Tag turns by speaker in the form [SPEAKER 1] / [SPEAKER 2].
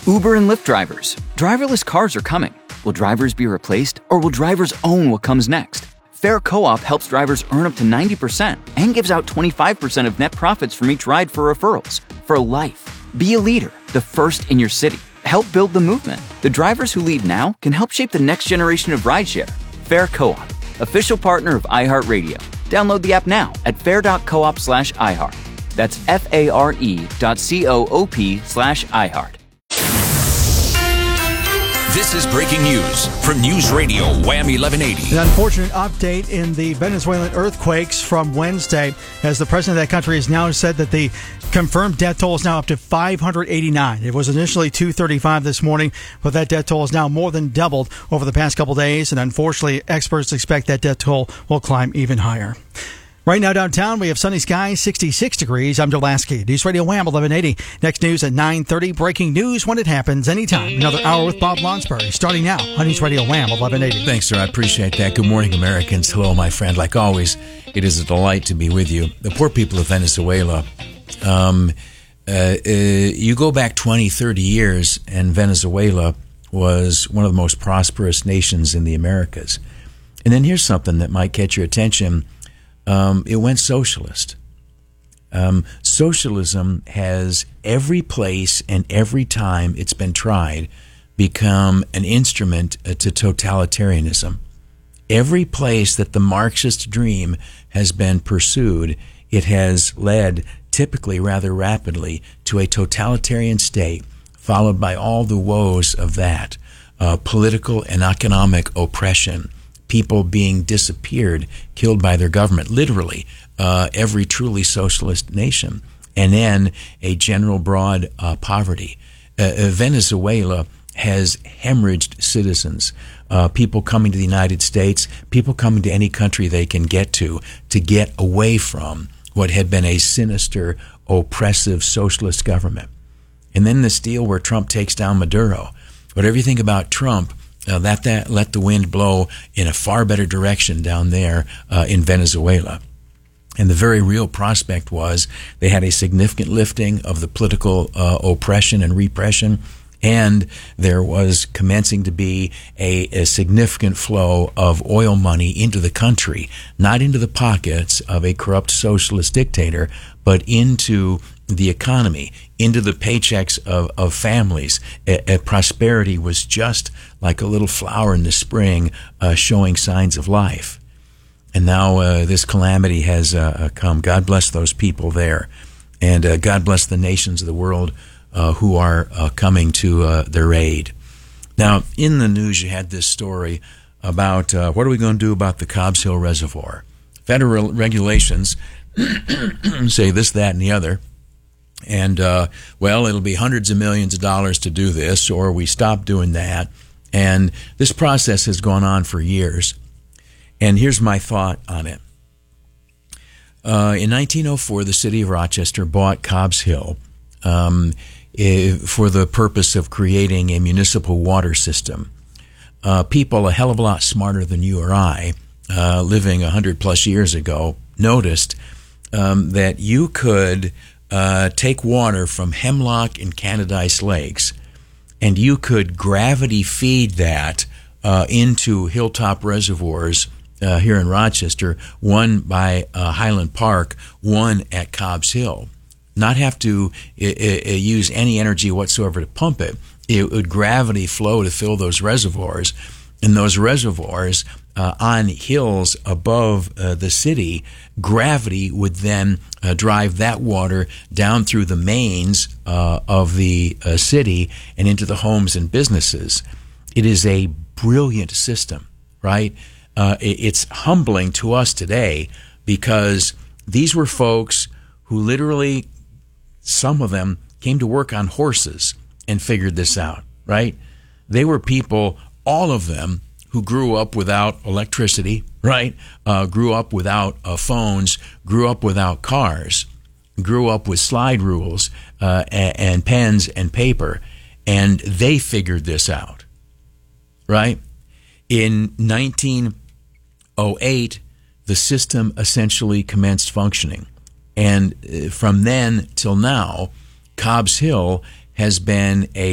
[SPEAKER 1] Uber and Lyft drivers. Driverless cars are coming. Will drivers be replaced, or will drivers own what comes next? Fair Co-op helps drivers earn up to 90% and gives out 25% of net profits from each ride for referrals. For life. Be a leader, the first in your city. Help build the movement. The drivers who lead now can help shape the next generation of rideshare. Fair Co-op, official partner of iHeartRadio. Download the app now at fair.coop/iHeart. That's FARE.coop/iHeart.
[SPEAKER 2] This is breaking news from News Radio Wham 1180.
[SPEAKER 3] An unfortunate update in the Venezuelan earthquakes from Wednesday, as the president of that country has now said that the confirmed death toll is now up to 589. It was initially 235 this morning, but that death toll has now more than doubled over the past couple days, and unfortunately, experts expect that death toll will climb even higher. Right now downtown, we have sunny skies, 66 degrees. I'm Dulaski. News Radio Wham 1180. Next news at 9:30. Breaking news when it happens anytime. Another hour with Bob Lonsberry starting now on News Radio Wham 1180.
[SPEAKER 4] Thanks, sir. I appreciate that. Good morning, Americans. Hello, my friend. Like always, it is a delight to be with you. The poor people of Venezuela. You go back 20, 30 years, and Venezuela was one of the most prosperous nations in the Americas. And then here's something that might catch your attention. It went socialist. Socialism has every place and every time it's been tried become an instrument to totalitarianism. Every place that the Marxist dream has been pursued, it has led typically rather rapidly to a totalitarian state, followed by all the woes of that, political and economic oppression, people being disappeared, killed by their government, literally every truly socialist nation, and then a general broad poverty. Venezuela has hemorrhaged citizens, people coming to the United States, people coming to any country they can get to get away from what had been a sinister, oppressive socialist government. And then this deal where Trump takes down Maduro. Whatever you think about Trump, let the wind blow in a far better direction down there in Venezuela. And the very real prospect was they had a significant lifting of the political oppression and repression, and there was commencing to be a significant flow of oil money into the country, not into the pockets of a corrupt socialist dictator, but into the economy, into the paychecks of families. Prosperity was just like a little flower in the spring showing signs of life. And now this calamity has come. God bless those people there. And God bless the nations of the world who are coming to their aid. Now, in the news, you had this story about what are we going to do about the Cobbs Hill Reservoir. Federal regulations say this, that, and the other. And, well, it'll be hundreds of millions of dollars to do this, or we stop doing that. And this process has gone on for years. And here's my thought on it. In 1904, the city of Rochester bought Cobbs Hill for the purpose of creating a municipal water system. People a hell of a lot smarter than you or I, living 100-plus years ago, noticed that you could take water from Hemlock and Canadice lakes, and you could gravity feed that into hilltop reservoirs here in Rochester, one by Highland Park, one at Cobbs Hill. Not have to use any energy whatsoever to pump it. It would gravity flow to fill those reservoirs, and those reservoirs on hills above the city, gravity would then drive that water down through the mains of the city and into the homes and businesses. It is a brilliant system, right? It's humbling to us today because these were folks who literally, some of them came to work on horses and figured this out, right? They were people, all of them, who grew up without electricity, right? Grew up without phones, grew up without cars, grew up with slide rules and pens and paper, and they figured this out, right? In 1908, the system essentially commenced functioning. And from then till now, Cobbs Hill has been a